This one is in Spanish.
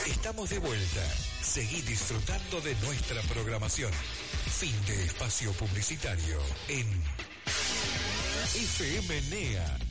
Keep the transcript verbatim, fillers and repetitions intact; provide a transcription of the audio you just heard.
Estamos de vuelta. Seguí disfrutando de nuestra programación. Fin de espacio publicitario en F M N E A